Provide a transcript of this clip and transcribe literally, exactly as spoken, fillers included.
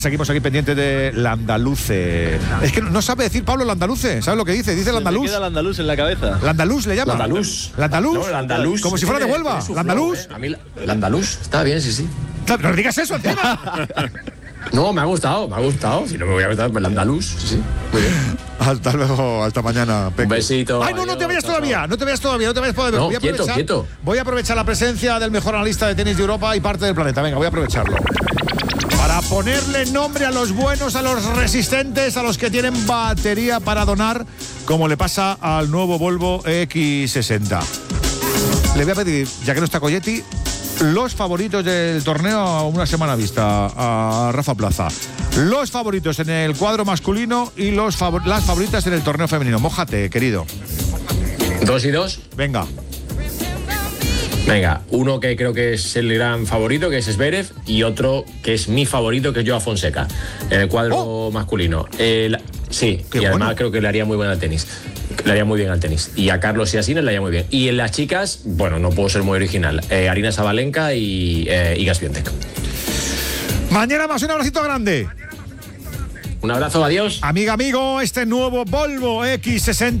Seguimos aquí pendientes de Landaluce. Es que no sabe decir Pablo Landaluce. ¿Sabes lo que dice? Dice Landaluz. Me queda Landaluz en la cabeza. Landaluz le llama. Landaluz. Landaluz. No, Landaluz. Como si fuera de Huelva. Landaluz. A mí, Landaluz. Está bien, sí, sí. No digas eso encima. No, me ha gustado, me ha gustado. Si no me voy a gustar, pues Landaluz. Sí, sí. Muy bien. Hasta luego, hasta mañana, Peque. Un besito. Ay, no, no te vayas todavía. No te vayas todavía. No te vayas todavía. No, voy a quieto, aprovechar, quieto. Voy a aprovechar la presencia del mejor analista de tenis de Europa y parte del planeta. Venga, voy a aprovecharlo. Para ponerle nombre a los buenos, a los resistentes, a los que tienen batería para donar, como le pasa al nuevo Volvo X sesenta. Le voy a pedir, ya que no está Colletti, los favoritos del torneo a una semana vista a Rafa Plaza. Los favoritos en el cuadro masculino y los favor- las favoritas en el torneo femenino. Mójate, querido. Dos y dos. Venga. Venga, uno que creo que es el gran favorito, que es Zverev, y otro que es mi favorito, que es Joao Fonseca, en el cuadro Oh. masculino. El, sí, Qué y además bueno. creo que le haría muy bien al tenis. Le haría muy bien al tenis. Y a Carlos y a Sinner le haría muy bien. Y en las chicas, bueno, no puedo ser muy original. Eh, Arina Sabalenka y eh, Iga Swiatek. Mañana más, un abracito grande. Un abrazo, adiós. Amiga, amigo, este nuevo Volvo X sesenta